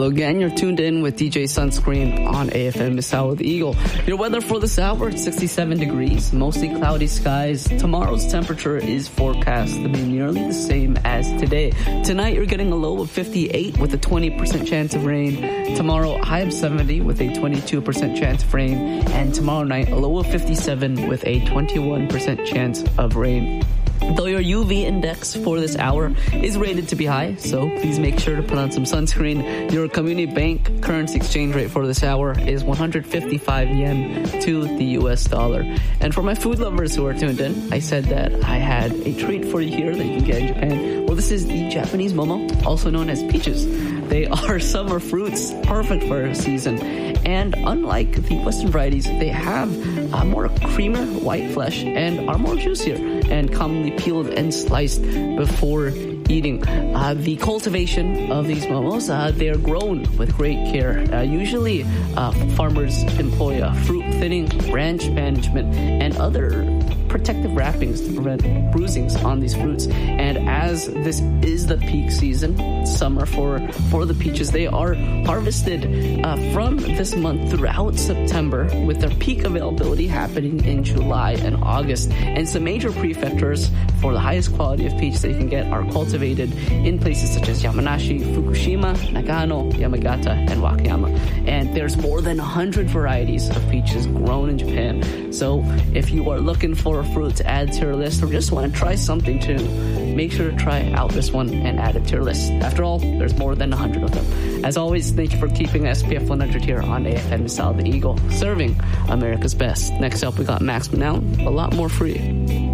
again, you're tuned in with DJ Sunscreen on AFM Misao the Eagle. Your weather for this hour, 67 degrees, mostly cloudy skies. Tomorrow's temperature is forecast to be nearly the same as today. Tonight, you're getting a low of 58 with a 20% chance of rain. Tomorrow, high of 70 with a 22% chance of rain. And tomorrow night, a low of 57 with a 21% chance of rain. Though your UV index for this hour is rated to be high, so please make sure to put on some sunscreen. Your community bank currency exchange rate for this hour is 155 yen to the US dollar. And for my food lovers who are tuned in, I said that I had a treat for you here that you can get in Japan. Well, this is the Japanese momo, also known as peaches. They are summer fruits, perfect for a season. And unlike the Western varieties, they have more creamier white flesh and are more juicier and commonly peeled and sliced before eating. The cultivation of these momos, they are grown with great care. Usually, farmers employ fruit thinning, branch management, and other protective wrappings to prevent bruisings on these fruits. And as this is the peak season, summer for the peaches, they are harvested from this month throughout September, with their peak availability happening in July and August. And some major prefectures for the highest quality of peach that you can get are cultivated in places such as Yamanashi, Fukushima, Nagano, Yamagata, and Wakayama. And there's more than 100 varieties of peaches grown in Japan. So if you are looking for a fruit to add to your list or just want to try something too, make sure to try out this one and add it to your list. After all, there's more than 100 of them. As always, thank you for keeping SPF 100 here on AFM Misao the Eagle, serving America's best. Next up, we got Max Manown, A Lot More Free.